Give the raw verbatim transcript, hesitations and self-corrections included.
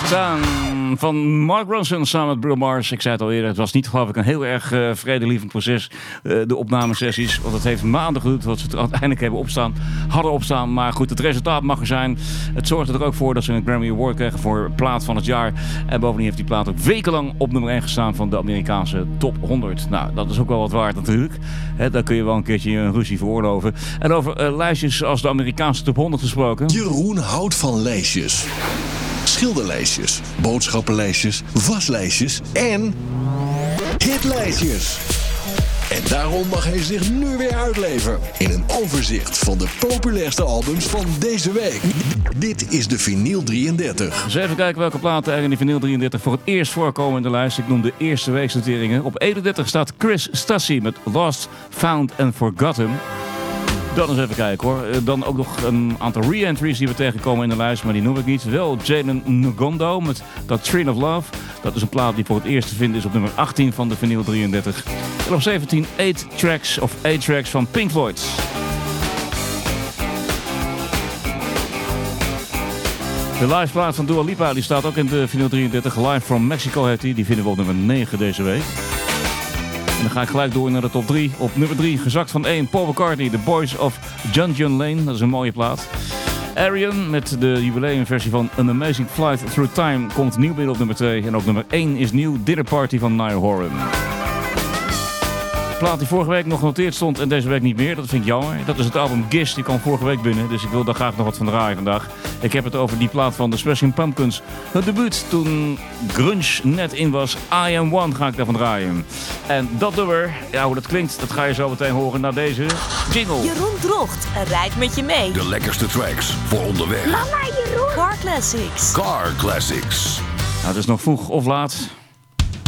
Staan van Mark Ronson samen met Bruno Mars. Ik zei het al eerder, het was niet geloof ik een heel erg uh, vredelievend proces. Uh, de opnamesessies, want het heeft maanden geduurd wat ze het uiteindelijk hebben opstaan, hadden opstaan. Maar goed, het resultaat mag er zijn. Het zorgde er ook voor dat ze een Grammy Award kregen voor plaat van het jaar. En bovendien heeft die plaat ook wekenlang op nummer één gestaan van de Amerikaanse top honderd. Nou, dat is ook wel wat waard natuurlijk. He, daar kun je wel een keertje een ruzie veroorloven. En over uh, lijstjes als de Amerikaanse top honderd gesproken. Jeroen houdt van lijstjes. Schilderlijstjes, boodschappenlijstjes, waslijstjes en hitlijstjes. En daarom mag hij zich nu weer uitleven in een overzicht van de populairste albums van deze week. Dit is de Vinyl drieëndertig. Dus even kijken welke platen er in de Vinyl drieëndertig voor het eerst voorkomen in de lijst. Ik noem de eerste weeknoteringen. Op eenendertig staat Chris Stassi met Lost, Found and Forgotten. Dan eens even kijken hoor. Dan ook nog een aantal re-entries die we tegenkomen in de lijst, maar die noem ik niet. Wel Jalen Ngondo met Doctrine of Love. Dat is een plaat die voor het eerst te vinden is op nummer achttien van de Vinyl drieëndertig. En op zeventien eight Tracks of eight Tracks van Pink Floyd. De live plaat van Dua Lipa die staat ook in de Vinyl drieëndertig. Live from Mexico heet die. Die vinden we op nummer negen deze week. En dan ga ik gelijk door naar de top drie. Op nummer drie, gezakt van één, Paul McCartney, The Boys of John John Lane. Dat is een mooie plaat. Arian met de jubileumversie van An Amazing Flight Through Time komt nieuw binnen op nummer twee. En op nummer één is nieuw Dinner Party van Niall Horan. De plaat die vorige week nog genoteerd stond en deze week niet meer, dat vind ik jammer. Dat is het album Gish, die kwam vorige week binnen, dus ik wil daar graag nog wat van draaien vandaag. Ik heb het over die plaat van The Smashing Pumpkins. Het debuut toen grunge net in was. I Am One ga ik daarvan draaien. En dat nummer, ja hoe dat klinkt, dat ga je zo meteen horen naar deze jingle. Jeroen Drocht rijdt met je mee. De lekkerste tracks voor onderweg. Mama, Jeroen. Car Classics. Car Classics. Nou, het is nog vroeg of laat.